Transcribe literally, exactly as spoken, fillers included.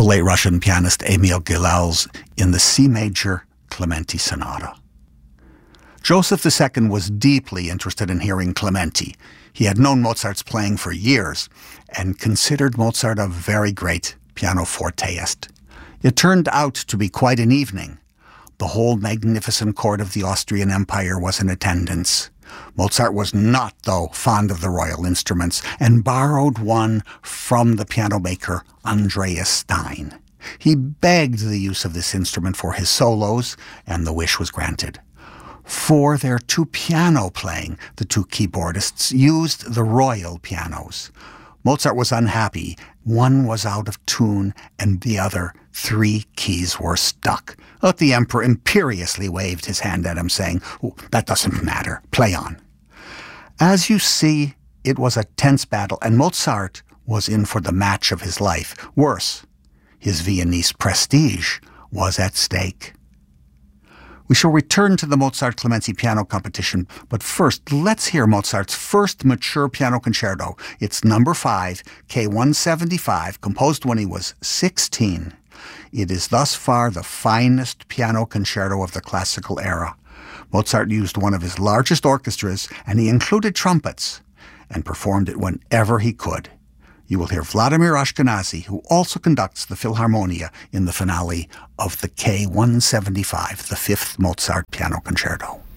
the late Russian pianist Emil Gilels in the C major Clementi Sonata. Joseph the Second was deeply interested in hearing Clementi. He had known Mozart's playing for years and considered Mozart a very great pianoforteist. It turned out to be quite an evening. The whole magnificent court of the Austrian Empire was in attendance. Mozart was not, though, fond of the royal instruments and borrowed one from the piano maker Andreas Stein. He begged the use of this instrument for his solos, and the wish was granted. For their two-piano playing, the two keyboardists used the royal pianos. Mozart was unhappy. One was out of tune, and the other three keys were stuck. But the emperor imperiously waved his hand at him, saying, "Oh, that doesn't matter. Play on." As you see, it was a tense battle, and Mozart was in for the match of his life. Worse, his Viennese prestige was at stake. We shall return to the Mozart-Clementi piano competition, but first, let's hear Mozart's first mature piano concerto. It's number five, K one seventy-five, composed when he was sixteen. It is thus far the finest piano concerto of the classical era. Mozart used one of his largest orchestras, and he included trumpets, and performed it whenever he could. You will hear Vladimir Ashkenazy, who also conducts the Philharmonia in the finale of the K one seventy-five, the fifth Mozart piano concerto.